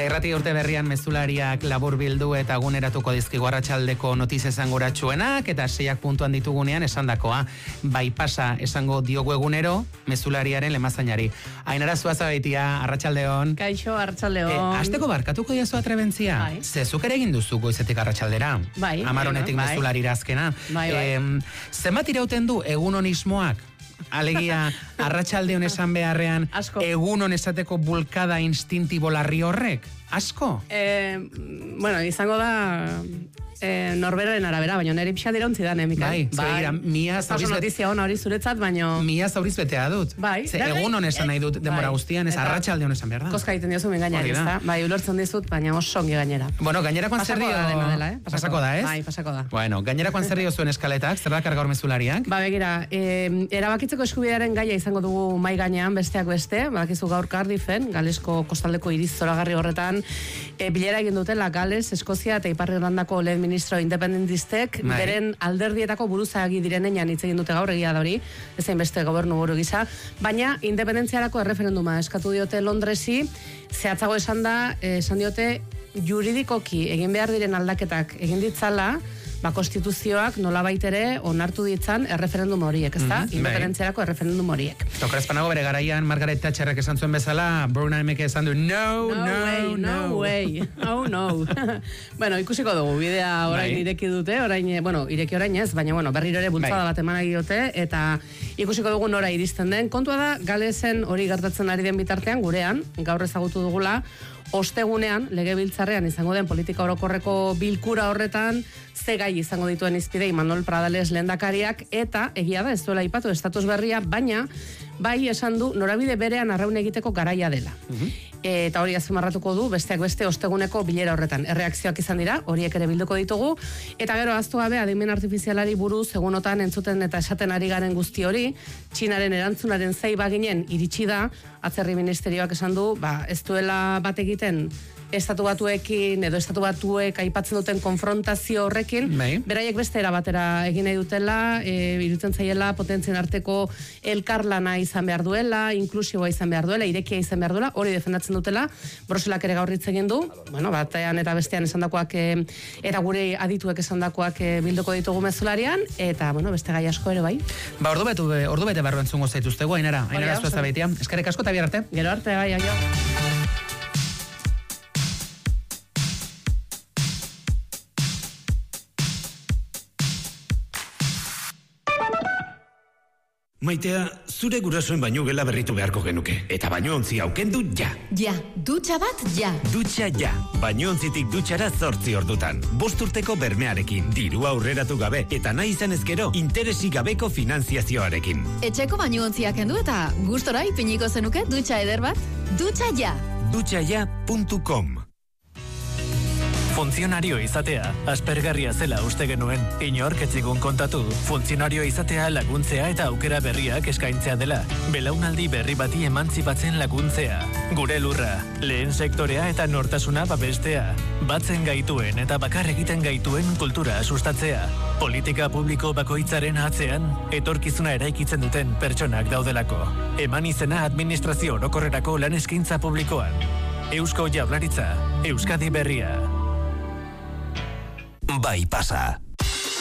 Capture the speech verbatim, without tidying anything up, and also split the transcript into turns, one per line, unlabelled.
irrati urte berrian mezulariak labur bildu eta guneratuko dizkigu arratsaldeko notizia esanguratsuenak eta seiak puntuan ditugunean esandakoa. Bai pasa esango diogu egunero mezulariaren lemazainari. Ainara Zuazabeitia, arratsaldeon.
Kaixo, arratsaldeon.
Eh, Asteko barkatuko diazu atrebentzia.
Bai.
Zezuk ere egin duzu goizetik arratsaldera.
Bai.
Amaronetik
bai.
mezularira azkena.
Bai, bai.
Eh, zenbat irauten du egunonismoak? Alegia, arratsalde hon esan beharrean,
Asko.
egun hon esateko bulkada instintibo larri horrek? Asko?
Eh, bueno, izango da eh, norberaren arabera, baina nire pixat irauntzi da, Mikel.
Bai, bai. Mia
oso
zauriz
notizia hona hori zuretzat, baina...
Mia zauriz betea dut.
Bai.
Ze
Bai.
egun hon esan nahi dut denbora
Bai.
guztian, ez
Eta
arratsalde hon esan behar da.
Koska egiten diozu min gainera,
Hori da.
ezta? Bai, ulertzen dizut, baina oso ongi gainera.
Bueno, gainerakoan zer
Pasako
dio...
da dena dela, eh?
Pasako da, ez?
Bai, pasako da.
Bueno, gainerakoan zer dio zuen eskaletak, zer da kargaur mezulariak?
Ba, begira, eh, erabakitzeko eskubidearen gaia izango dugu mai gainean besteak beste, badakizu gaur Cardiffen, Galesko kostaldeko hiriz zoragarri horretan, e, bilera egin dutela Gales, Eskozia eta Ipar Irlandako lehen ministro independentistek,
Bai.
beren alderdietako buruzagi direnean hitz egin dute gaur, egia da hori, ezein beste gobernu buru gisa, baina independentziarako erreferenduma eskatu diote Londresi, zehatzago esan da, eh, esan diote juridikoki egin behar diren aldaketak egin ditzala, ba, konstituzioak nolabait ere onartu ditzan erreferendum horiek, ezta?
Mhm, bai.
Independentziarako erreferendum horiek.
Tokrezpanago bere garaian Margaret Thatcherrek esan zuen bezala, Bruna Emek esan du, no, no,
No way, no way. Oh, no. Bueno, ikusiko dugu, bidea orain
Bai.
ireki dute, orain, eh, bueno, ireki orain ez, baina, bueno, berriro ere bultzada
Bai.
bat eman diote, eta ikusiko dugu nora iristen den. Kontua da, Galesen hori gertatzen ari den bitartean, gurean, gaur ezagutu dugula, ostegunean, legebiltzarrean izango den politika orokorreko bilkura horretan, ze gai izango dituen izpide Imanol Pradales lehendakariak, eta egia da, ez duela aipatu estatus berria, baina bai esan du norabide berean arraun egiteko garaia dela. Eta hori azpimarratuko du, besteak beste osteguneko bilera horretan. Erreakzioak izan dira, horiek ere bilduko ditugu, eta gero ahaztu gabe adimen artifizialari buruz egunotan entzuten eta esaten ari garen guzti hori, Txinaren erantzunaren zei baginen iritsi da, atzerri ministerioak esan du, ba, ez duela bat egiten estatu batuekin edo estatu batuek aipatzen duten konfrontazio horrekin,
Bai.
beraiek beste era batera egin nahi dutela, e, iruditzen zaiela potentzien arteko elkarlana izan behar duela, inklusiboa izan behar duela, irekia izan behar duela, hori defendatzen dutela, Bruselak ere gaur hitz egin du, bueno, batean eta bestean esandakoak e, eta gure adituek esandakoak e, bilduko ditugu mezularian, eta bueno, beste gai asko ere bai.
Ba, ordu betu, ordu bete barru entzungo zaituztegu, Ainara, Ainara
Hori da,
Zuazabeitia. Eskerrik asko eta bihar arte.
Gero arte, bai, aio.
Maitea, zure gurasoen bainu gela berritu beharko genuke. Eta bainu ontzi aukendu ja.
Ja, dutxa bat, ja.
Dutxa ja. Bainu ontzitik dutxara zortzi ordutan. Bost urteko bermearekin, dirua aurreratu gabe, eta nahi izan ezkero, interesik gabeko finanziazioarekin.
Etxeko bainu ontziak kendu eta gustora ipiniko zenuke dutxa eder bat? Dutxa ja.
dutxa ja puntu com.
Funtzionario izatea, aspergarria zela uste genuen. Inork etzigun kontatu, funtzionario izatea laguntzea eta aukera berriak eskaintzea dela. Belaunaldi berri bati emantzipatzen laguntzea. Gure lurra, lehen sektorea eta nortasuna babestea. Batzen gaituen eta bakar egiten gaituen kultura sustatzea. Politika publiko bakoitzaren atzean, etorkizuna eraikitzen duten pertsonak daudelako. Eman izena administrazio orokorrerako lan eskaintza publikoan. Eusko Jaurlaritza, Euskadi Berria.
Bai pasa.